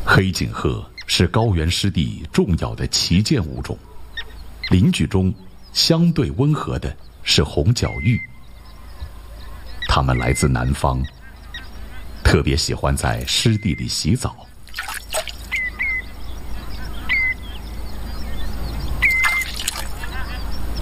黑颈鹤是高原湿地重要的旗舰物种，邻居中相对温和的是红角鹬。它们来自南方，特别喜欢在湿地里洗澡。